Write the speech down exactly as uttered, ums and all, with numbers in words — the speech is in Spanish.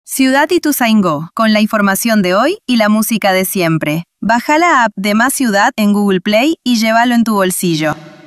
Ciudad Ituzaingó, con la información de hoy y la música de siempre. Baja la app de Más Ciudad en Google Play y llévalo en tu bolsillo.